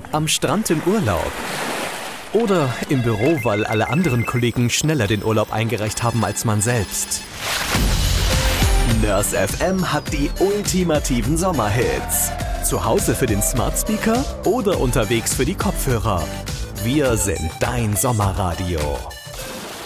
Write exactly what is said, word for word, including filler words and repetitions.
Am Strand im Urlaub? Oder im Büro, weil alle anderen Kollegen schneller den Urlaub eingereicht haben als man selbst? Nurse F M hat die ultimativen Sommerhits. Zu Hause für den Smart Speaker oder unterwegs für die Kopfhörer. Wir sind dein Sommerradio.